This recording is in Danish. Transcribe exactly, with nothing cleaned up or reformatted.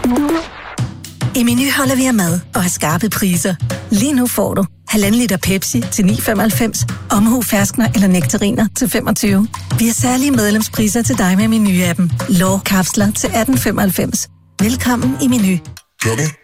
I Meny holder vi af mad og har skarpe priser. Lige nu får du halvanden liter Pepsi til ni femoghalvfems, omhu ferskner eller nektariner til femogtyve. Vi har særlige medlemspriser til dig med Meny-appen. Lår kapsler til atten femoghalvfems. Velkommen i Meny.